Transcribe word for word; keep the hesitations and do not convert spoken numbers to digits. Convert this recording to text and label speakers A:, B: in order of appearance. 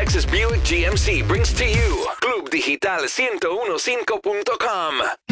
A: Texas Buick G M C brings to you Club Digital ciento quince punto com.